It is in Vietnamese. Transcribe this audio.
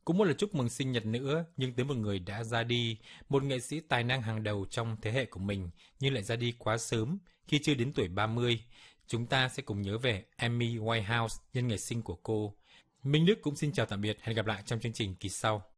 Cũng một lời chúc mừng sinh nhật nữa, nhưng tới một người đã ra đi, một nghệ sĩ tài năng hàng đầu trong thế hệ của mình, nhưng lại ra đi quá sớm, khi chưa đến tuổi 30. Chúng ta sẽ cùng nhớ về Amy Winehouse nhân ngày sinh của cô. Minh Đức cũng xin chào tạm biệt, hẹn gặp lại trong chương trình kỳ sau.